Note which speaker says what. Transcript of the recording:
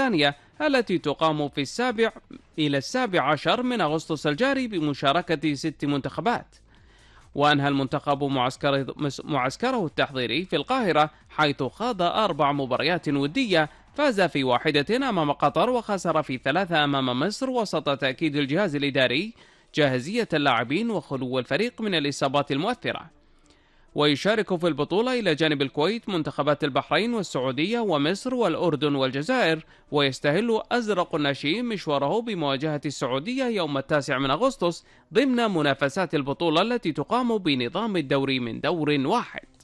Speaker 1: الثانية التي تقام في 7 إلى 17 من أغسطس الجاري بمشاركة 6 منتخبات. وأنهى المنتخب معسكره التحضيري في القاهرة، حيث خاض 4 مباريات ودية، فاز في واحدة أمام قطر وخسر في 3 أمام مصر، وسط تأكيد الجهاز الإداري جاهزية اللاعبين وخلو الفريق من الإصابات المؤثرة. ويشارك في البطولة إلى جانب الكويت منتخبات البحرين والسعودية ومصر والأردن والجزائر. ويستهل أزرق الناشئين مشواره بمواجهة السعودية يوم 9 من أغسطس ضمن منافسات البطولة التي تقام بنظام الدوري من دور واحد.